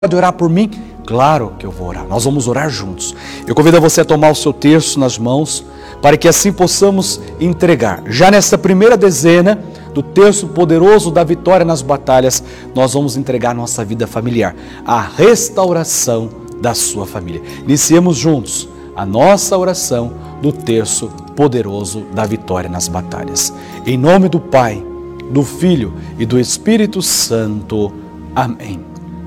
Pode orar por mim? Claro que eu vou orar. Nós vamos orar juntos. Eu convido você a tomar o seu terço nas mãos, para que assim possamos entregar. Já nesta primeira dezena do terço poderoso da vitória nas batalhas, nós vamos entregar nossa vida familiar, a restauração da sua família. Iniciemos juntos a nossa oração do terço poderoso da vitória nas batalhas. Em nome do Pai, do Filho e do Espírito Santo. Amém.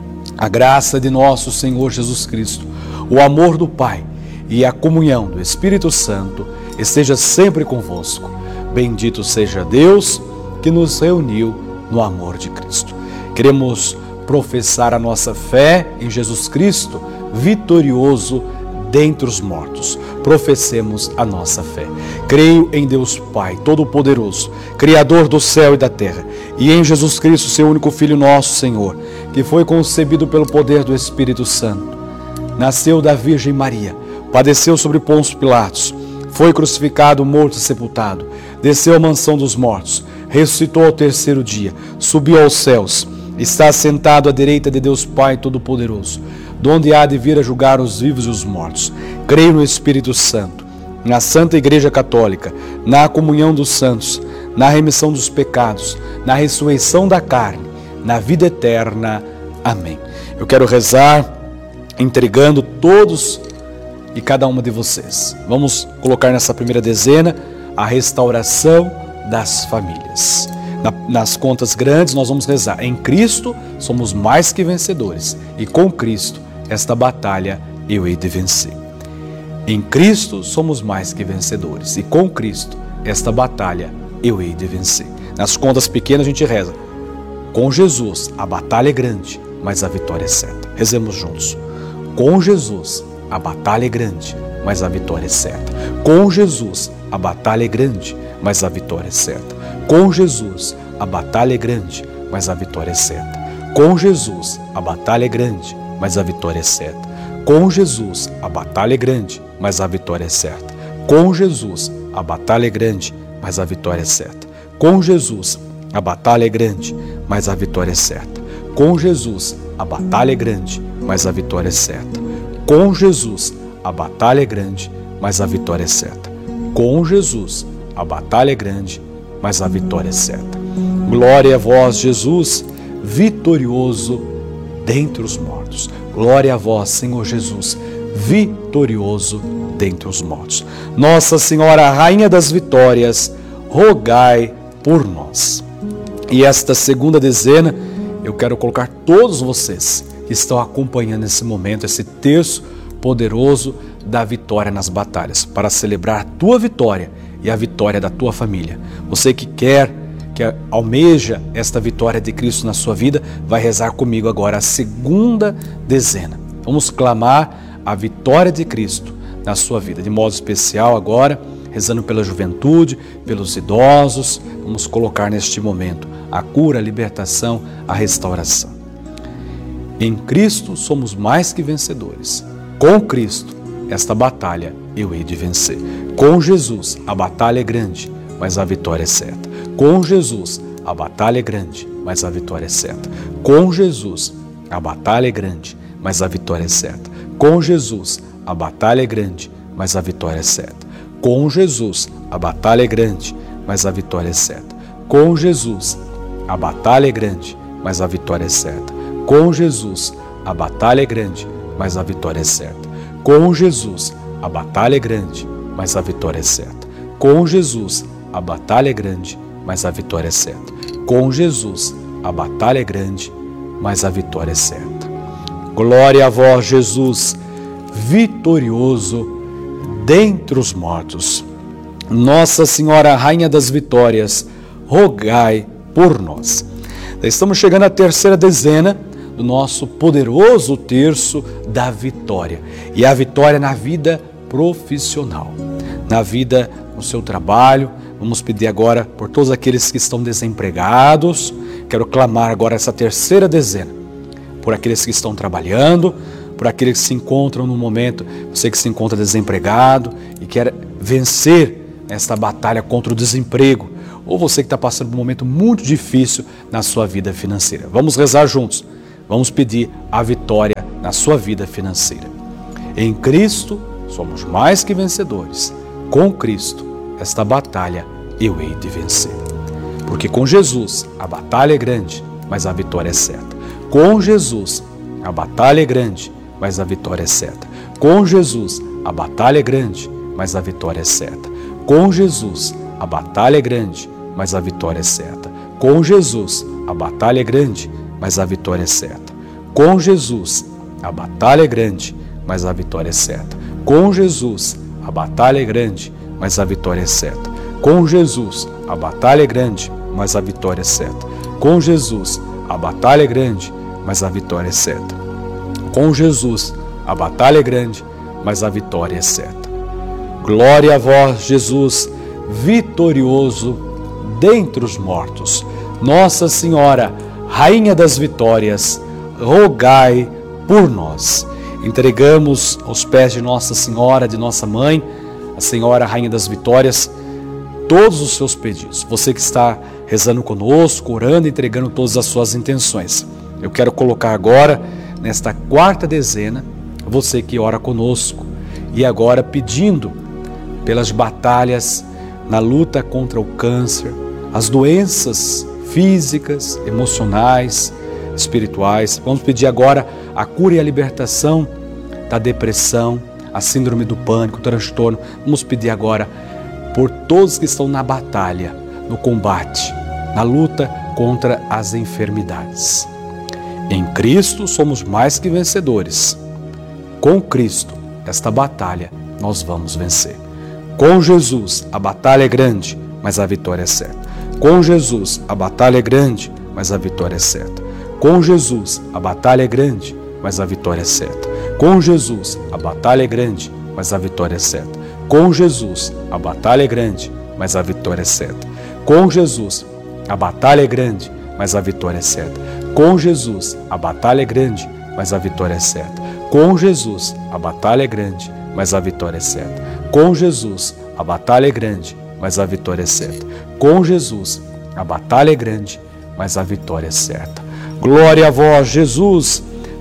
A graça de nosso Senhor Jesus Cristo, o amor do Pai e a comunhão do Espírito Santo esteja sempre convosco. Bendito seja Deus que nos reuniu no amor de Cristo. Queremos professar a nossa fé em Jesus Cristo, vitorioso dentre os mortos. Professemos a nossa fé. Creio em Deus Pai Todo-Poderoso, Criador do céu e da terra, e em Jesus Cristo, seu único Filho, nosso Senhor, que foi concebido pelo poder do Espírito Santo. Nasceu da Virgem Maria, padeceu sobre Pôncio Pilatos, foi crucificado, morto e sepultado, desceu à mansão dos mortos, ressuscitou ao terceiro dia, subiu aos céus, está sentado à direita de Deus Pai Todo-Poderoso, donde há de vir a julgar os vivos e os mortos. Creio no Espírito Santo, na Santa Igreja Católica, na comunhão dos santos, na remissão dos pecados, na ressurreição da carne, na vida eterna. Amém. Eu quero rezar entregando todos e cada uma de vocês. Vamos colocar nessa primeira dezena a restauração das famílias. Nas contas grandes nós vamos rezar: em Cristo somos mais que vencedores, e com Cristo esta batalha eu hei de vencer. Em Cristo somos mais que vencedores, e com Cristo esta batalha eu hei de vencer. Nas contas pequenas a gente reza: com Jesus a batalha é grande, mas a vitória é certa. Rezemos juntos. Com Jesus a batalha é grande, mas a vitória é certa. Com Jesus a batalha é grande, mas a vitória é certa. Com Jesus a batalha é grande, mas a vitória é certa. Com Jesus a batalha é grande, mas a vitória é certa. Com Jesus a batalha é grande, mas a vitória é certa. Com Jesus a batalha é grande, mas a vitória é certa. Com Jesus a batalha é grande, mas a vitória é certa. Com Jesus a batalha é grande, mas a vitória é certa. Com Jesus a batalha é grande, mas a vitória é certa. Com Jesus a batalha é grande, mas a vitória é certa. Glória a vós, Jesus, vitorioso dentre os mortos. Glória a vós, Senhor Jesus, vitorioso dentre os mortos. Nossa Senhora, Rainha das Vitórias, rogai por nós. E esta segunda dezena, eu quero colocar todos vocês que estão acompanhando nesse momento, esse terço poderoso da vitória nas batalhas, para celebrar a tua vitória e a vitória da tua família. Você que quer, que almeja esta vitória de Cristo na sua vida, vai rezar comigo agora a segunda dezena. Vamos clamar a vitória de Cristo na sua vida, de modo especial agora, rezando pela juventude, pelos idosos. Vamos colocar neste momento a cura, a libertação, a restauração. Em Cristo somos mais que vencedores. Com Cristo, esta batalha eu hei de vencer. Com Jesus, a batalha é grande, mas a vitória é certa. Com Jesus, a batalha é grande, mas a vitória é certa. Com Jesus, a batalha é grande, mas a vitória é certa. Com Jesus, a batalha é grande, mas a vitória é certa. Com Jesus, a batalha é grande, mas a vitória é certa. Com Jesus, a batalha é grande, mas a vitória é certa. Com Jesus, a batalha é grande, mas a vitória é certa. Com Jesus, a batalha é grande, mas a vitória é certa. Com Jesus, a batalha é grande, mas a vitória é certa. Com Jesus, a batalha é grande, mas a vitória é certa. Glória a vós, Jesus, vitorioso dentre os mortos. Nossa Senhora, Rainha das Vitórias, rogai por nós. Estamos chegando à terceira dezena do nosso poderoso terço da vitória. E a vitória na vida profissional, na vida no seu trabalho. Vamos pedir agora por todos aqueles que estão desempregados. Quero clamar agora essa terceira dezena por aqueles que estão trabalhando, por aqueles que se encontram no momento, você que se encontra desempregado e quer vencer esta batalha contra o desemprego, ou você que está passando por um momento muito difícil na sua vida financeira. Vamos rezar juntos. vamos pedir a vitória na sua vida financeira. Em Cristo somos mais que vencedores. Com Cristo, esta batalha eu hei de vencer. Porque com Jesus a batalha é grande, mas a vitória é certa. Com Jesus a batalha é grande, mas a vitória é certa. Com Jesus a batalha é grande, mas a vitória é certa. Com Jesus a batalha é grande, mas a vitória é certa. Com Jesus a batalha é grande, mas a vitória é certa. Com Jesus a batalha é grande, mas a vitória é certa. Com Jesus a batalha é grande, mas a vitória é certa. Com Jesus a batalha é grande, mas a vitória é certa. Com Jesus a batalha é grande, mas a vitória é certa. Com Jesus a batalha é grande, mas a vitória é certa. Glória a vós, Jesus, vitorioso dentre os mortos. Nossa Senhora, Rainha das Vitórias, rogai por nós. Entregamos aos pés de Nossa Senhora, de nossa Mãe, a Senhora Rainha das Vitórias, todos os seus pedidos. Você que está rezando conosco, orando, entregando todas as suas intenções. Eu quero colocar agora, nesta quarta dezena, você que ora conosco e agora pedindo pelas batalhas na luta contra o câncer, as doenças físicas, emocionais, espirituais. Vamos pedir agora a cura e a libertação da depressão, a síndrome do pânico, o transtorno. Vamos pedir agora por todos que estão na batalha, no combate, na luta contra as enfermidades. Em Cristo somos mais que vencedores. Com Cristo, esta batalha nós vamos vencer. Com Jesus, a batalha é grande, mas a vitória é certa. Com Jesus, a batalha é grande, mas a vitória é certa. Com Jesus, a batalha é grande, mas a vitória é certa. Com Jesus, a batalha é grande, mas a vitória é certa. Com Jesus, a batalha é grande, mas a vitória é certa. Com Jesus, a batalha é grande, mas a vitória é certa. Com Jesus, a batalha é grande, mas a vitória é certa. Com Jesus, a batalha é grande, mas a vitória é certa. Com Jesus, a batalha é grande, mas a vitória é certa. Com Jesus, a batalha é grande, mas a vitória é certa. Glória a vós, Jesus,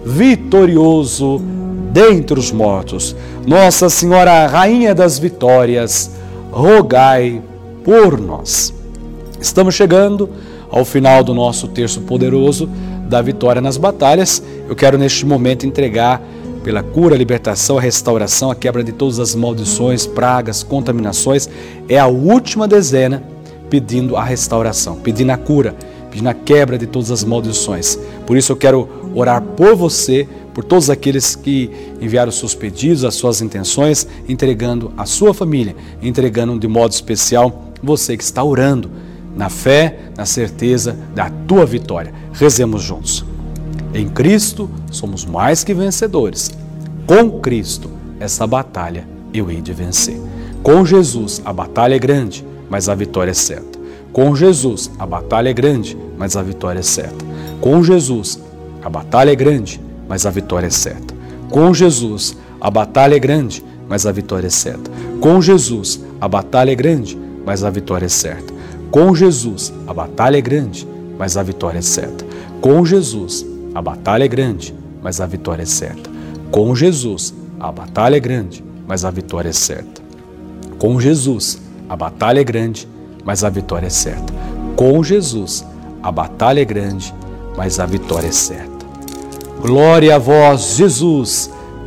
vitorioso dentre os mortos. Nossa Senhora, Rainha das Vitórias, rogai por nós. Estamos chegando ao final do nosso terço poderoso da vitória nas batalhas. Eu quero neste momento entregar pela cura, a libertação, a restauração, a quebra de todas as maldições, pragas, contaminações. É a última dezena pedindo a restauração, pedindo a cura, pedindo a quebra de todas as maldições. Por isso eu quero orar por você, por todos aqueles que enviaram os seus pedidos, as suas intenções, entregando a sua família, entregando de modo especial você que está orando, na fé, na certeza da tua vitória. Rezemos juntos. Em Cristo somos mais que vencedores. Com Cristo, essa batalha eu hei de vencer. Com Jesus, a batalha é grande, mas a vitória é certa. Com Jesus, a batalha é grande, mas a vitória é certa. Com Jesus, a batalha é grande, mas a vitória é certa. Com Jesus, a batalha é grande, mas a vitória é certa. Com Jesus, a batalha é grande, mas a vitória é certa. Com Jesus, a batalha é grande, mas a vitória é certa. Com Jesus, a batalha é grande, mas a vitória é certa. Com Jesus, a batalha é grande, mas a vitória é certa. Com Jesus, a batalha é grande, mas a vitória é certa. Com Jesus, a batalha é grande, mas a vitória é certa. Glória a vós, Jesus,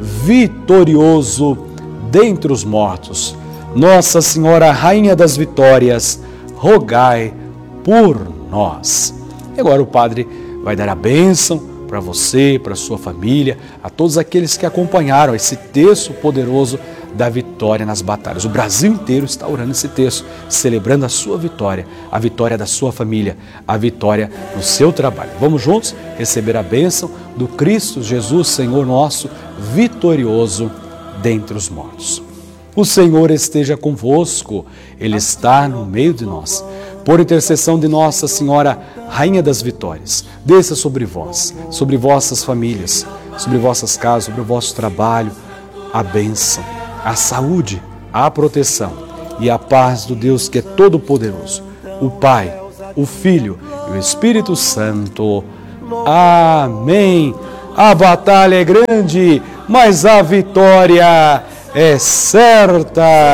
vitorioso dentre os mortos. Nossa Senhora, Rainha das Vitórias, rogai por nós. E agora o Padre vai dar a bênção para você, para a sua família, a todos aqueles que acompanharam esse terço poderoso da vitória nas batalhas. O Brasil inteiro está orando esse terço, celebrando a sua vitória, a vitória da sua família, a vitória no seu trabalho. Vamos juntos receber a bênção do Cristo Jesus, Senhor nosso, vitorioso dentre os mortos. O Senhor esteja convosco, Ele está no meio de nós. Por intercessão de Nossa Senhora, Rainha das Vitórias, desça sobre vós, sobre vossas famílias, sobre vossas casas, sobre o vosso trabalho, a bênção, a saúde, a proteção e a paz do Deus que é todo-poderoso, o Pai, o Filho e o Espírito Santo. Amém. A batalha é grande, mas a vitória é certa.